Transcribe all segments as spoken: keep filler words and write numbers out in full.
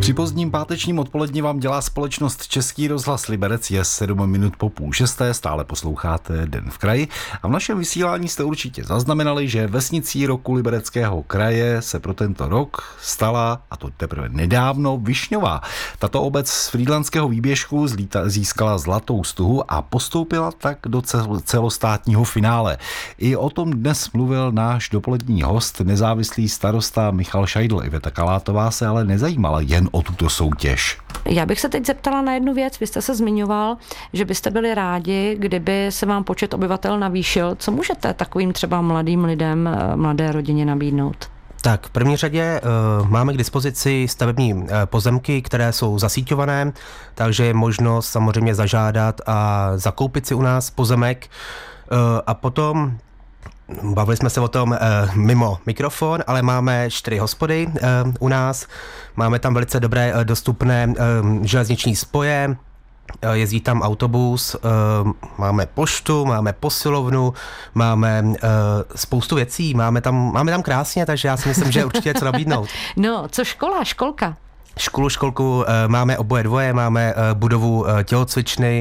Při pozdním pátečním odpoledni vám dělá společnost Český rozhlas Liberec, je sedm minut po půl šesté, stále posloucháte Den v kraji a v našem vysílání jste určitě zaznamenali, že vesnicí roku Libereckého kraje se pro tento rok stala, a to teprve nedávno, Višňová. Tato obec z frýdlantského výběžku získala zlatou stuhu a postoupila tak do celostátního finále. I o tom dnes mluvil náš dopolední host, nezávislý starosta Michal Šajdl. Iveta Kalátová se ale nezajímala jen o tuto soutěž. Já bych se teď zeptala na jednu věc. Vy jste se zmiňoval, že byste byli rádi, kdyby se vám počet obyvatel navýšil. Co můžete takovým třeba mladým lidem, mladé rodině nabídnout? Tak v první řadě uh, máme k dispozici stavební uh, pozemky, které jsou zasíťované, takže je možnost samozřejmě zažádat a zakoupit si u nás pozemek. Uh, a potom bavili jsme se o tom uh, mimo mikrofon, ale máme čtyři hospody uh, u nás. Máme tam velice dobré uh, dostupné uh, železniční spoje, uh, jezdí tam autobus, uh, máme poštu, máme posilovnu, máme uh, spoustu věcí, máme tam, máme tam krásně, takže já si myslím, že určitě je co nabídnout. No, co škola, školka? Školu, školku, uh, máme oboje dvoje, máme uh, budovu uh, tělocvičny.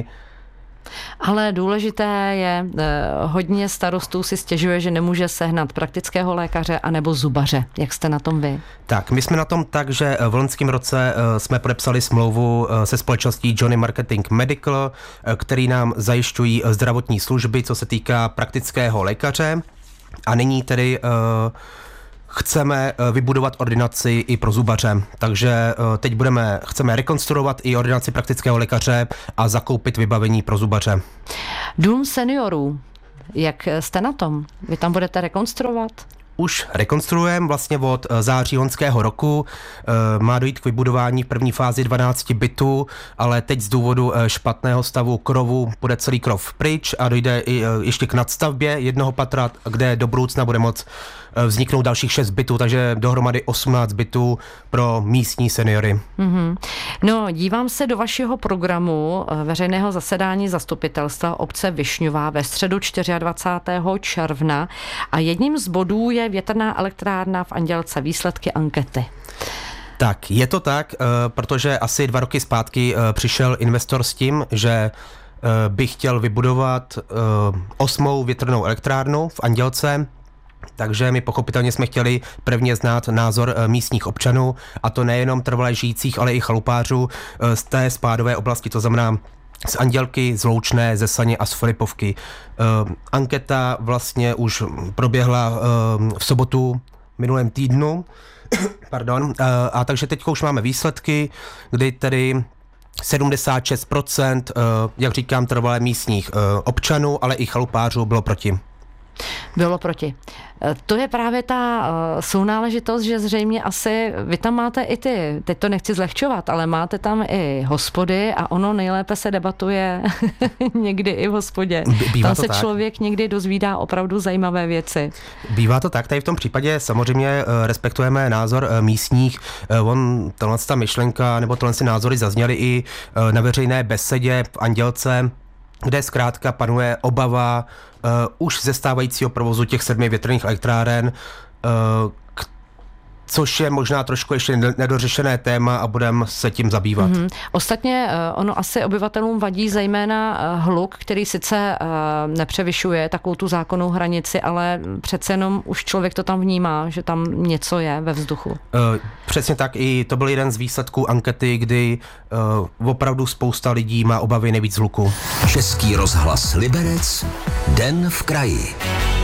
Ale důležité je, eh, hodně starostů si stěžuje, že nemůže sehnat praktického lékaře anebo zubaře. Jak jste na tom vy? Tak, my jsme na tom tak, že v loňském roce eh, jsme podepsali smlouvu eh, se společností Johnny Marketing Medical, eh, který nám zajišťují zdravotní služby, co se týká praktického lékaře. A nyní tedy eh, chceme vybudovat ordinaci i pro zubaře, takže teď budeme, chceme rekonstruovat i ordinaci praktického lékaře a zakoupit vybavení pro zubaře. Dům seniorů, jak jste na tom? Vy tam budete rekonstruovat? Už rekonstruujeme vlastně od září loňského roku. Má dojít k vybudování v první fázi dvanáct bytů, ale teď z důvodu špatného stavu krovu bude celý krov pryč a dojde i ještě k nadstavbě jednoho patra, kde do budoucna bude moct vzniknout dalších šest bytů, takže dohromady osmnáct bytů pro místní seniory. Mm-hmm. No, dívám se do vašeho programu veřejného zasedání zastupitelstva obce Višňová ve středu dvacátého čtvrtého června a jedním z bodů je větrná elektrárna v Andělce, výsledky ankety. Tak, je to tak, protože asi dva roky zpátky přišel investor s tím, že by chtěl vybudovat osmou větrnou elektrárnu v Andělce. Takže my pochopitelně jsme chtěli prvně znát názor místních občanů, a to nejenom trvale žijících, ale i chalupářů z té spádové oblasti, to znamená z Andělky, z Loučné, ze Saně a z Filipovky. Anketa vlastně už proběhla v sobotu minulém týdnu, pardon, a takže teď už máme výsledky, kdy tedy sedmdesát šest procent, jak říkám, trvalé místních občanů, ale i chalupářů bylo proti. Bylo proti. To je právě ta sounáležitost, že zřejmě asi vy tam máte i ty, teď to nechci zlehčovat, ale máte tam i hospody a ono nejlépe se debatuje někdy i v hospodě. Bývá tam se tak. Člověk někdy dozvídá opravdu zajímavé věci. Bývá to tak, tady v tom případě samozřejmě respektujeme názor místních. On, tohle ta myšlenka nebo tohle si názory zazněly i na veřejné besedě v Andělce, kde zkrátka panuje obava uh, už ze stávajícího provozu těch sedmi větrných elektráren, uh, k, což je možná trošku ještě nedořešené téma a budeme se tím zabývat. Mm-hmm. Ostatně uh, ono asi obyvatelům vadí zejména uh, hluk, který sice uh, nepřevyšuje takovou tu zákonnou hranici, ale přece jenom už člověk to tam vnímá, že tam něco je ve vzduchu. Uh, přesně tak, i to byl jeden z výsledků ankety, kdy uh, opravdu spousta lidí má obavy nejvíc z hluku. Český rozhlas Liberec, Den v kraji.